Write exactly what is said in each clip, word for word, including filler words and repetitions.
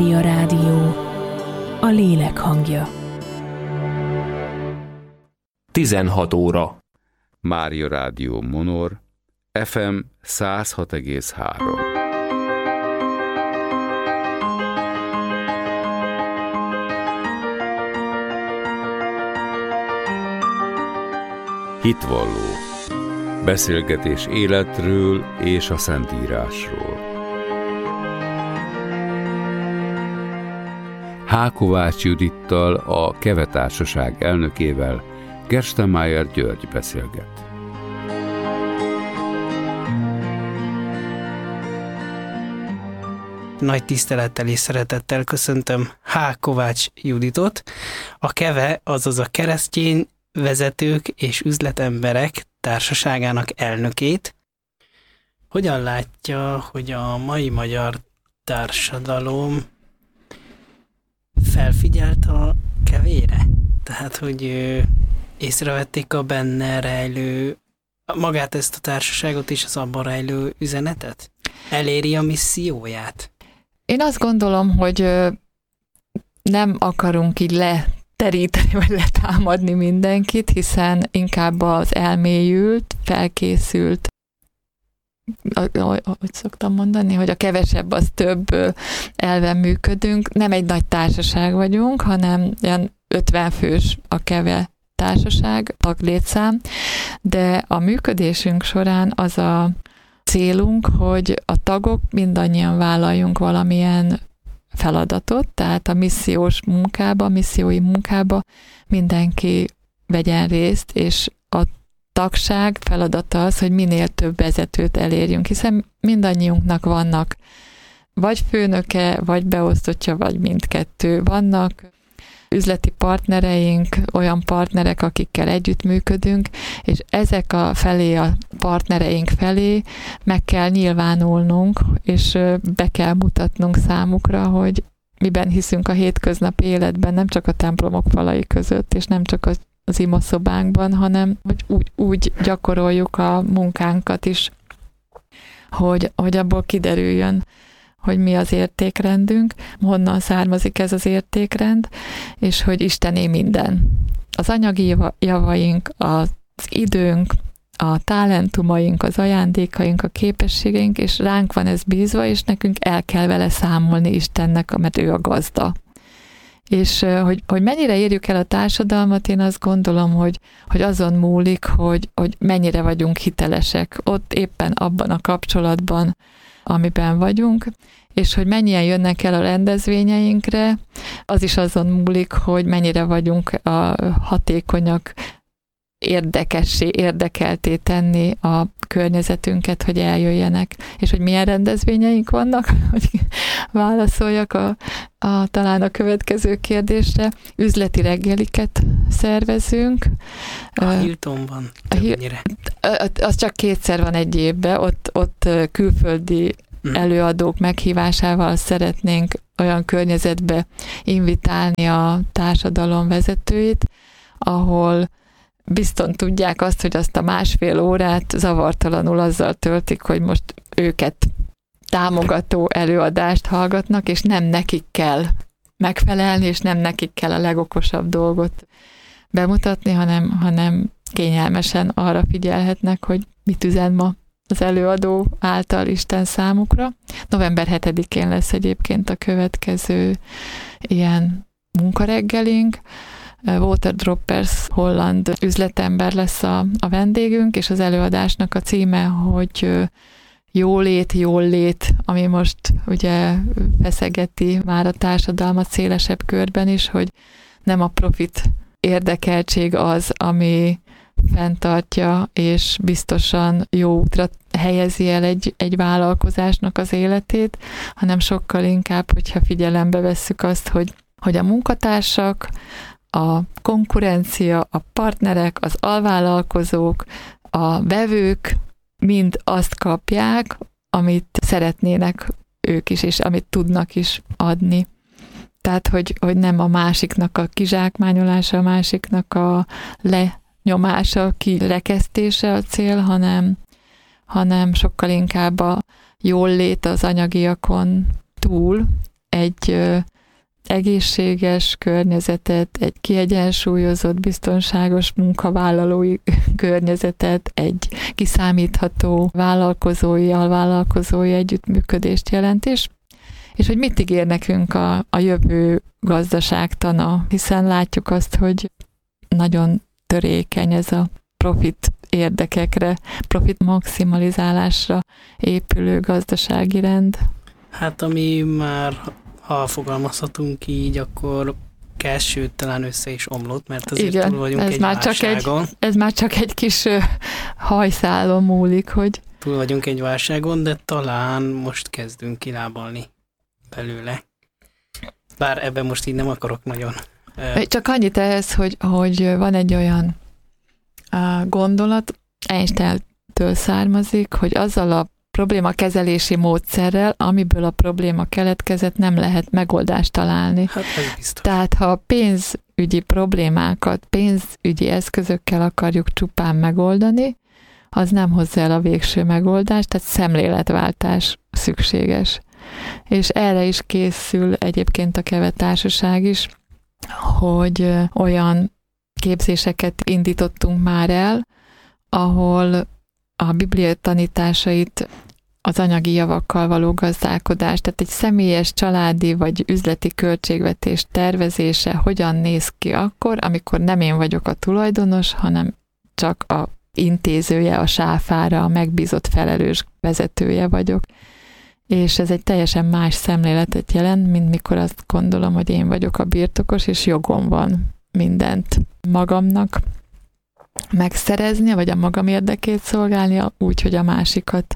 A rádió, a lélek hangja. tizenhat óra. Mária Rádió Monor, ef em száz hat egész három. Hitvalló. Beszélgetés életről és a Szentírásról. H. Kovács Judittal, a Keve Társaság elnökével Gerstenmaier György beszélget. Nagy tisztelettel és szeretettel köszöntöm H. Kovács Juditot, a Keve, azaz a Keresztény Vezetők és Üzletemberek Társaságának elnökét. Hogyan látja, hogy a mai magyar társadalom felfigyelt a kevére? Tehát, hogy észrevették a benne rejlő, magát ezt a társaságot és az abban rejlő üzenetet? Eléri a misszióját? Én azt gondolom, hogy nem akarunk így leteríteni, vagy letámadni mindenkit, hiszen inkább az elmélyült, felkészült, hogy szoktam mondani, hogy a kevesebb az több elven működünk. Nem egy nagy társaság vagyunk, hanem olyan ötven fős a Keve társaság, taglétszám, de a működésünk során az a célunk, hogy a tagok mindannyian vállaljunk valamilyen feladatot, tehát a missziós munkába, missziói munkába mindenki vegyen részt, és a tagság feladata az, hogy minél több vezetőt elérjünk, hiszen mindannyiunknak vannak vagy főnöke, vagy beosztottja, vagy mindkettő. Vannak üzleti partnereink, olyan partnerek, akikkel együttműködünk, és ezek a felé, a partnereink felé meg kell nyilvánulnunk, és be kell mutatnunk számukra, hogy miben hiszünk a hétköznapi életben, nem csak a templomok falai között, és nem csak az az imaszobánkban, hanem hogy úgy, úgy gyakoroljuk a munkánkat is, hogy, hogy abból kiderüljön, hogy mi az értékrendünk, honnan származik ez az értékrend, és hogy Istené minden. Az anyagi javaink, az időnk, a talentumaink, az ajándékaink, a képességeink, és ránk van ez bízva, és nekünk el kell vele számolni Istennek, mert ő a gazda. És hogy, hogy mennyire érjük el a társadalmat, én azt gondolom, hogy, hogy azon múlik, hogy, hogy mennyire vagyunk hitelesek ott éppen abban a kapcsolatban, amiben vagyunk, és hogy mennyien jönnek el a rendezvényeinkre, az is azon múlik, hogy mennyire vagyunk a hatékonyak, érdekessé, érdekelté tenni a környezetünket, hogy eljöjjenek, és hogy milyen rendezvényeink vannak, hogy válaszoljak a, a, talán a következő kérdésre. Üzleti reggeliket szervezünk. A Hiltonban többnyire. Az csak kétszer van egy évben, ott, ott külföldi előadók meghívásával szeretnénk olyan környezetbe invitálni a társadalom vezetőit, ahol bizton tudják azt, hogy azt a másfél órát zavartalanul azzal töltik, hogy most őket támogató előadást hallgatnak, és nem nekik kell megfelelni, és nem nekik kell a legokosabb dolgot bemutatni, hanem, hanem kényelmesen arra figyelhetnek, hogy mit üzen ma az előadó által Isten számukra. november hetedikén lesz egyébként a következő ilyen munkareggelink. Walter Droppers holland üzletember lesz a, a vendégünk, és az előadásnak a címe, hogy jólét, jól lét, ami most ugye feszegeti már a társadalmat szélesebb körben is, hogy nem a profit érdekeltség az, ami fenntartja, és biztosan jó útra helyezi el egy, egy vállalkozásnak az életét, hanem sokkal inkább, hogyha figyelembe vesszük azt, hogy, hogy a munkatársak, a konkurencia, a partnerek, az alvállalkozók, a vevők mind azt kapják, amit szeretnének ők is, és amit tudnak is adni. Tehát, hogy, hogy nem a másiknak a kizsákmányolása, a másiknak a lenyomása, kirekesztése a cél, hanem, hanem sokkal inkább a jól lét az anyagiakon túl, egy egészséges környezetet, egy kiegyensúlyozott, biztonságos munkavállalói környezetet, egy kiszámítható vállalkozói, alvállalkozói együttműködést jelent, és, és hogy mit ígér nekünk a, a jövő gazdaságtana, hiszen látjuk azt, hogy nagyon törékeny ez a profit érdekekre, profit maximalizálásra épülő gazdasági rend. Hát ami már, ha fogalmazhatunk így, akkor kezd, sőt, talán össze is omlott, mert azért igen, túl vagyunk ez egy már válságon. Csak egy, ez már csak egy kis hajszálon múlik, hogy... Túl vagyunk egy válságon, de talán most kezdünk kilábalni belőle. Bár ebben most így nem akarok nagyon... Csak annyit ehhez, hogy, hogy van egy olyan gondolat, Einsteintől származik, hogy azzal a probléma kezelési módszerrel, amiből a probléma keletkezett, nem lehet megoldást találni. Hát ez biztos. Tehát ha a pénzügyi problémákat pénzügyi eszközökkel akarjuk csupán megoldani, az nem hozza el a végső megoldást, tehát szemléletváltás szükséges. És erre is készül egyébként a Keve Társaság is, hogy olyan képzéseket indítottunk már el, ahol a Biblia tanításait, az anyagi javakkal való gazdálkodás, tehát egy személyes, családi vagy üzleti költségvetés tervezése hogyan néz ki akkor, amikor nem én vagyok a tulajdonos, hanem csak a intézője a sáfára, a megbízott felelős vezetője vagyok. És ez egy teljesen más szemléletet jelent, mint mikor azt gondolom, hogy én vagyok a birtokos, és jogom van mindent magamnak megszerezni, vagy a magam érdekét szolgálni, úgy, hogy a másikat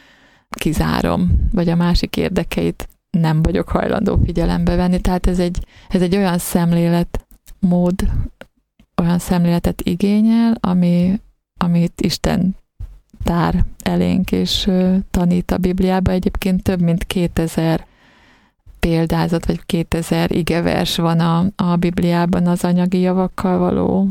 kizárom, vagy a másik érdekeit nem vagyok hajlandó figyelembe venni. Tehát ez egy, ez egy olyan szemléletmód, olyan szemléletet igényel, ami, amit Isten tár elénk, és tanít a Bibliában. Egyébként több mint kétezer példázat, vagy kétezer igevers van a, a Bibliában az anyagi javakkal való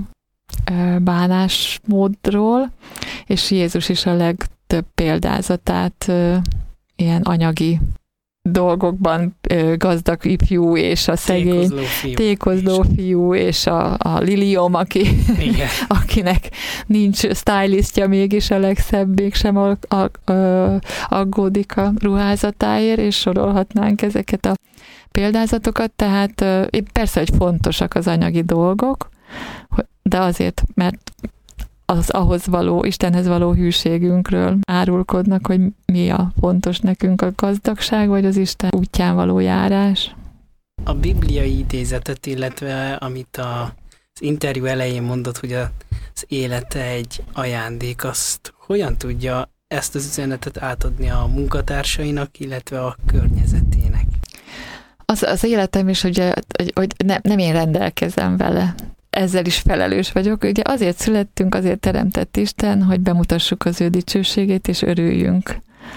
bánásmódról, és Jézus is a legtöbb példázatát ilyen anyagi dolgokban gazdag ifjú és a szegény tékozló fiú, tékozló fiú és a, a liliom, aki, akinek nincs stylistja, mégis a legszebb, mégsem a, a, a, aggódik a ruházatáért, és sorolhatnánk ezeket a példázatokat, tehát persze, hogy fontosak az anyagi dolgok, de azért, mert az ahhoz való, Istenhez való hűségünkről árulkodnak, hogy mi a fontos nekünk, a gazdagság, vagy az Isten útján való járás. A bibliai idézetet, illetve amit a, az interjú elején mondott, hogy az élete egy ajándék, azt hogyan tudja ezt az üzenetet átadni a munkatársainak, illetve a környezetének? Az, az életem is, ugye, hogy, hogy ne, nem én rendelkezem vele. Ezzel is felelős vagyok. Ugye azért születtünk, azért teremtett Isten, hogy bemutassuk az ő dicsőségét, és örüljünk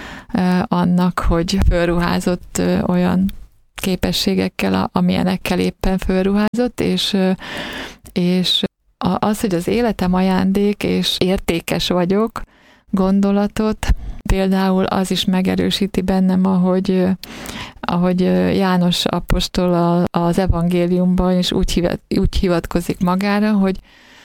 annak, hogy fölruházott olyan képességekkel, amilyenekkel éppen fölruházott, és, és az, hogy az életem ajándék, és értékes vagyok, gondolatot, például az is megerősíti bennem, ahogy, ahogy János apostol az evangéliumban is úgy, hivat, úgy hivatkozik magára, hogy,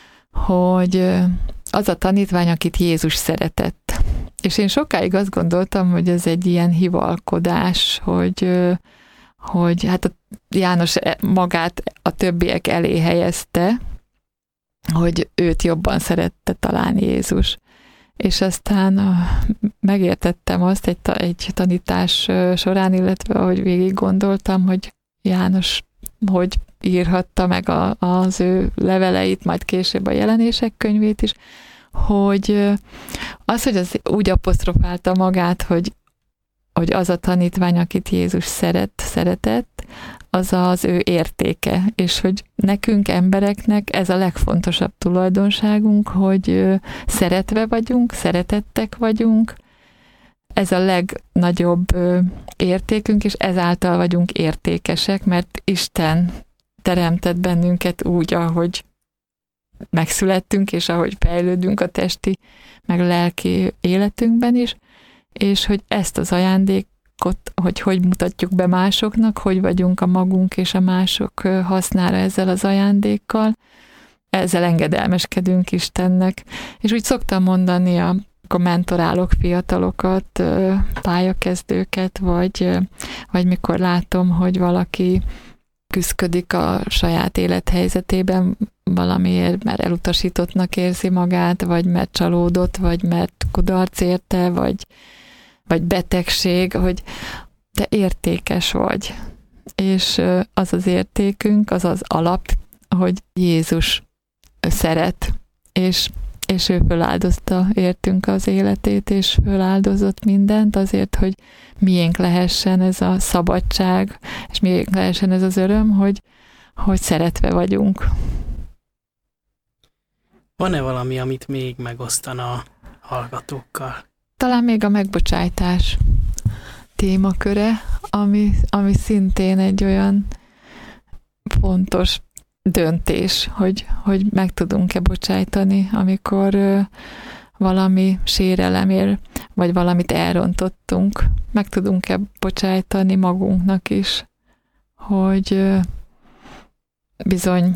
hogy az a tanítvány, akit Jézus szeretett. És én sokáig azt gondoltam, hogy ez egy ilyen hivalkodás, hogy, hogy hát a János magát a többiek elé helyezte, hogy őt jobban szerette talán Jézus. És aztán megértettem azt egy, egy tanítás során, illetve ahogy végig gondoltam, hogy János hogy írhatta meg a, az ő leveleit, majd később a Jelenések könyvét is, hogy az, hogy az úgy apostrofálta magát, hogy, hogy az a tanítvány, akit Jézus szeret, szeretett, az az ő értéke, és hogy nekünk, embereknek ez a legfontosabb tulajdonságunk, hogy szeretve vagyunk, szeretettek vagyunk, ez a legnagyobb értékünk, és ezáltal vagyunk értékesek, mert Isten teremtett bennünket úgy, ahogy megszülettünk, és ahogy fejlődünk a testi, meg lelki életünkben is, és hogy ezt az ajándék ajándékot, hogy hogy mutatjuk be másoknak, hogy vagyunk a magunk és a mások hasznára ezzel az ajándékkal. Ezzel engedelmeskedünk Istennek. És úgy szoktam mondani, amikor mentorálok fiatalokat, pályakezdőket, vagy, vagy mikor látom, hogy valaki küszködik a saját élethelyzetében valamiért, mert elutasítottnak érzi magát, vagy mert csalódott, vagy mert kudarc érte, vagy, vagy betegség, hogy te értékes vagy. És az az értékünk, az az alap, hogy Jézus szeret, és, és ő föláldozta értünk az életét, és föláldozott mindent azért, hogy miénk lehessen ez a szabadság, és miénk lehessen ez az öröm, hogy, hogy szeretve vagyunk. Van-e valami, amit még megosztana a hallgatókkal? Talán még a megbocsájtás témaköre, ami, ami szintén egy olyan fontos döntés, hogy, hogy meg tudunk-e bocsájtani, amikor ö, valami sérelemért, vagy valamit elrontottunk, meg tudunk-e bocsájtani magunknak is, hogy ö, bizony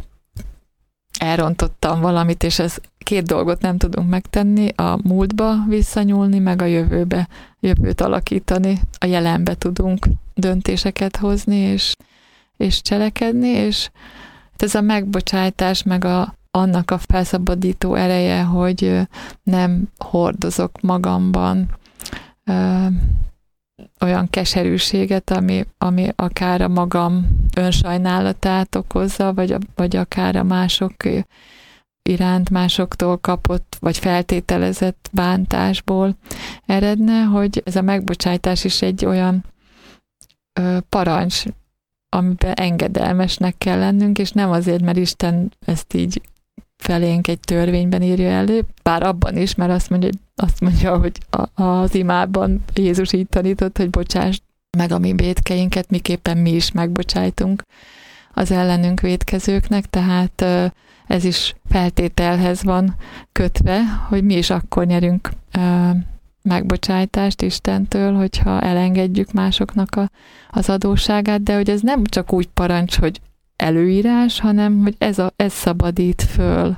elrontottam valamit, és ez két dolgot nem tudunk megtenni, a múltba visszanyúlni, meg a jövőbe, jövőt alakítani, a jelenbe tudunk döntéseket hozni, és, és cselekedni, és ez a megbocsájtás, meg a, annak a felszabadító ereje, hogy nem hordozok magamban ö, olyan keserűséget, ami, ami akár a magam önsajnálatát okozza, vagy, a, vagy akár a mások iránt másoktól kapott, vagy feltételezett bántásból eredne, hogy ez a megbocsájtás is egy olyan ö, parancs, amiben engedelmesnek kell lennünk, és nem azért, mert Isten ezt így felénk egy törvényben írja elő, bár abban is, mert azt mondja, azt mondja hogy az imában Jézus így tanított, hogy bocsáss meg a mi vétkeinket, miképpen mi is megbocsájtunk az ellenünk vétkezőknek, tehát ez is feltételhez van kötve, hogy mi is akkor nyerünk megbocsájtást Istentől, hogyha elengedjük másoknak a, az adósságát, de hogy ez nem csak úgy parancs, hogy előírás, hanem hogy ez, a, ez szabadít föl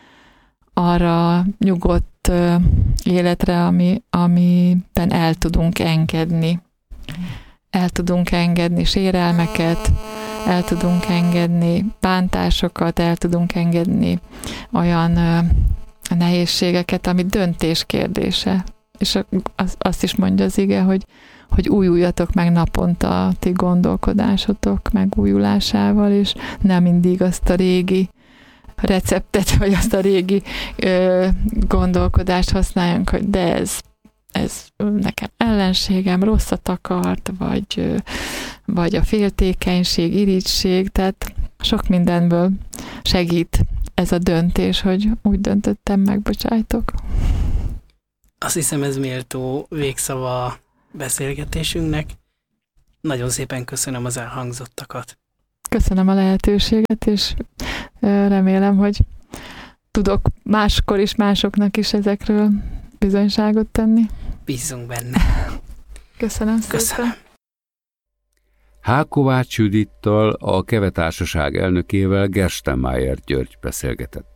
arra nyugodt életre, ami, amiben el tudunk engedni. El tudunk engedni sérelmeket, el tudunk engedni bántásokat, el tudunk engedni olyan nehézségeket, ami döntés kérdése. És azt is mondja az ige, hogy, hogy újuljatok meg naponta a ti gondolkodásotok megújulásával, és nem mindig azt a régi receptet, vagy azt a régi ö, gondolkodást használjunk, hogy de ez, ez nekem ellenségem, rosszat akart, vagy, ö, vagy a féltékenység, irigység, tehát sok mindenből segít ez a döntés, hogy úgy döntöttem, megbocsájtok. Azt hiszem, ez méltó végszava a beszélgetésünknek. Nagyon szépen köszönöm az elhangzottakat. Köszönöm a lehetőséget, és remélem, hogy tudok máskor is, másoknak is ezekről bizonyságot tenni. Bízunk benne. Köszönöm szépen. Köszönöm. H. Kovács Judittal, a Keve Társaság elnökével Gerstenmaier György beszélgetett.